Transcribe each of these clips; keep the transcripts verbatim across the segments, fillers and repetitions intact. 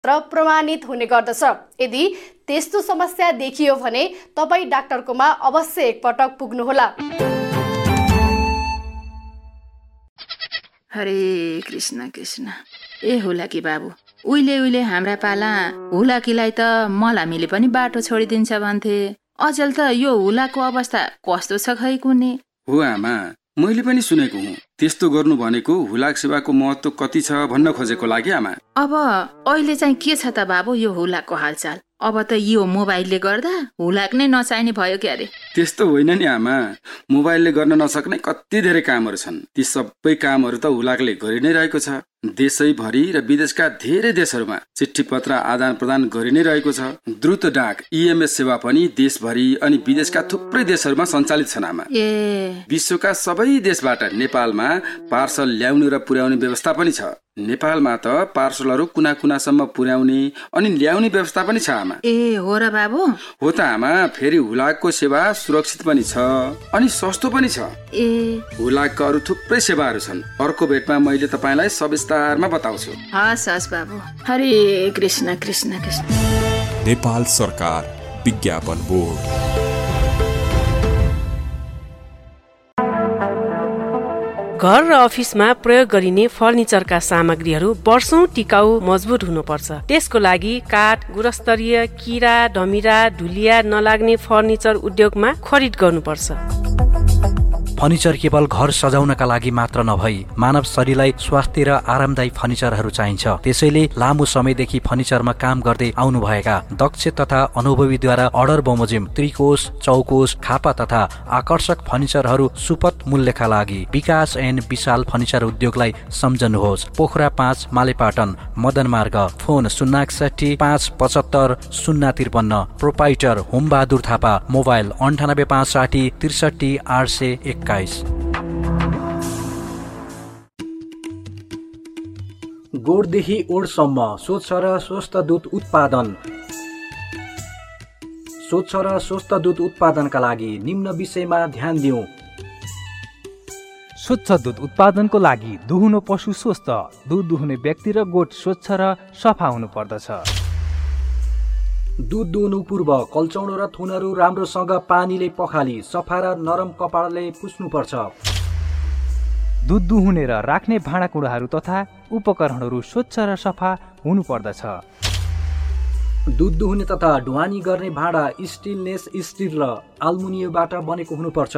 मात्र प्रमाणित हुने गर्दछ। यदि त्यस्तो समस्या देखियो भने तपाईँ डाक्टरकोमा अवश्य एकपटक पुग्नुहोला। हरे कृष्ण कृष्ण। ए हुलाकी बाबु, उहिले उहिले हाम्रा पाला हुलाकीलाई त मलामीले पनि बाटो छोडिदिन्छ भन्थे। अचेल त यो हुलाको अवस्था कस्तो छ खै कुने? हो आमा, मैले पनि सुनेको हुँ। त्यस्तो गर्नु भनेको हुलाक सेवाको महत्व कति छ भन्न खोजेको लागि आमा। अब अहिले चाहिँ के छ त बाबु यो हुलाकको हालचाल? अब त यो मोबाइलले गर्दा हुलाक नै नचाहिने भयो क्यारे? त्यस्तो होइन नि आमा, मोबाइलले गर्न नसक्ने कति धेरै कामहरू छन्। ती सबै कामहरू त हुलाकले गरि नै रहेको छ। देशैभरि र विदेशका धेरै देशहरूमा चिठी पत्र आदान प्रदान गरि नै रहेको छ। द्रुत डाक ईएमएस सेवा पनि देशभरि अनि विदेशका थुप्रै देशहरूमा सञ्चालित छन् आमा। ए विश्वका सबै देशबाट नेपालमा पार्सल ल्याउने र पुर्याउने व्यवस्था पनि छ। नेपालमा त पार्सलहरू कुना कुनासम्म पुर्याउने अनि ल्याउने व्यवस्था पनि छ आमा। ए हो र बाबु? हो त आमा। फेरि हुलाकको सेवा सुरक्षित पनि छ अनि सस्तो पनि छ। ए हुलाकका अरू थुप्रै सेवाहरू छन्। अर्को भेटमा मैले तपाईँलाई सविस्तारमा बताउँछु। हस् हस् बाबु। हरे कृष्ण कृष्ण कृष्ण। नेपाल सरकार विज्ञापन बोर्ड। घर र अफिसमा प्रयोग गरिने फर्निचरका सामग्रीहरू वर्षौं टिकाउ मजबुत हुनुपर्छ। त्यसको लागि काठ, गुणस्तरीय, किरा धमिरा धुलिया नलाग्ने फर्निचर उद्योगमा खरिद गर्नुपर्छ। फर्निचर केवल घर सजाउनका लागि मात्र नभई मानव शरीरलाई स्वास्थ्य र आरामदायी फर्निचरहरू चाहिन्छ। त्यसैले लामो समयदेखि फर्निचरमा काम गर्दै आउनुभएका दक्ष तथा अनुभवीद्वारा अर्डर बमोजिम त्रिकोश, चौकोश, खापा तथा आकर्षक फर्निचरहरू सुपथ मूल्यका लागि विकास एन्ड विशाल फर्निचर उद्योगलाई सम्झनुहोस्। पोखरा पाँच, मालेपाटन, मदन मार्ग। फोन शून्य एकसठी पाँच पचहत्तर शून्य त्रिपन्न। प्रोपाइटर होमबहादुर थापा। मोबाइल अन्ठानब्बे पाँच साठी त्रिसठी आठ सय एक्काइस। गोठदेखि ओडसम्म स्वच्छ र स्वस्थ दूध उत्पादन। स्वच्छ र स्वस्थ दूध उत्पादनका लागि निम्न विषयमा ध्यान दिउँ। स्वच्छ दूध उत्पादनको लागि दुहुनो पशु स्वस्थ, दूध दुहुने व्यक्ति र गोठ स्वच्छ र सफा हुनु पर्दछ। दूध दुहुनु पूर्व कल्चौडो र थुनहरू राम्रोसँग पानीले पखाली सफा र नरम कपडाले पुस्नुपर्छ। दूध दुहुने र राख्ने भाँडाकुँडाहरू तथा उपकरणहरू स्वच्छ र सफा हुनु पर्दछ। दूध दुहुने तथा ढुवानी गर्ने भाँडा स्टेनलेस स्टिल र आल्मुनियमबाट बनेको हुनुपर्छ।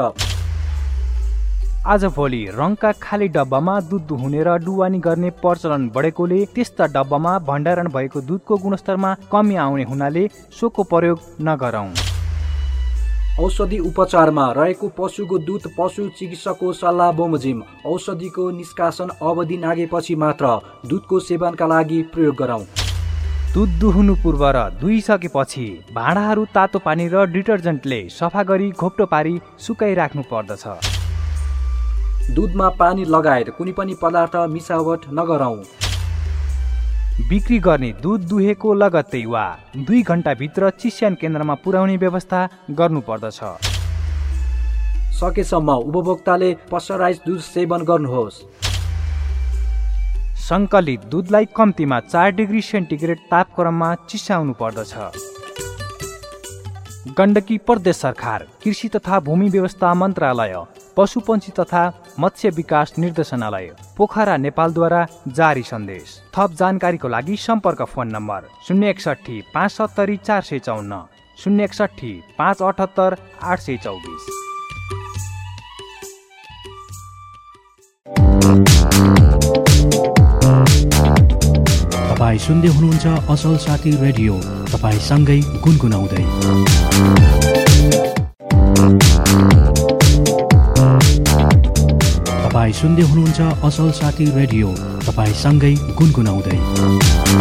आजभोलि रङका खाली डब्बामा दूध दुहुने र डुवानी गर्ने प्रचलन बढेकोले त्यस्ता डब्बामा भण्डारण भएको दूधको गुणस्तरमा कमी आउने हुनाले सोको प्रयोग नगरौं। औषधि उपचारमा रहेको पशुको दुध पशु चिकित्सकको सल्लाह बमोजिम औषधिको निष्कासन अवधि नागेपछि मात्र दुधको सेवनका लागि प्रयोग गरौं। दूध दुहुनु पूर्व र दुहिसकेपछि भाँडाहरू तातो पानी र डिटर्जेन्टले सफा गरी घोप्टो पारी सुकाइराख्नु पर्दछ। दूधमा पानी लगायत कुनै पनि पदार्थ मिसावट नगरौं। बिक्री गर्ने दूध दुहेको लगत्तै वा दुई घण्टाभित्र चिस्यान केन्द्रमा पुर्याउने व्यवस्था गर्नुपर्दछ। सकेसम्म उपभोक्ताले पस्चराइज दूध सेवन गर्नुहोस्। सङ्कलित दूधलाई कम्तीमा चार डिग्री सेन्टिग्रेड तापक्रममा चिसाउनु पर्दछ। गण्डकी प्रदेश सरकार कृषि तथा भूमि व्यवस्था मन्त्रालय पशुपन्छी तथा मत्स्य विकास निर्देशनालय पोखरा नेपालद्वारा जारी सन्देश। थप जानकारीको लागि सम्पर्क फोन नम्बर शून्य एकसठी पाँच सत्तरी चार सय चौन्न शून्य एकसठी पाँच अठहत्तर आठ सय चौबिस। तपाईँ सुन्दै हुनुहुन्छ असल साथी रेडियो, तपाईँ सँगै गुनगुनाउँदै। तपाईँ सुन्दै हुनुहुन्छ असल साथी रेडियो, तपाईँ सँगै गुनगुनाउँदै।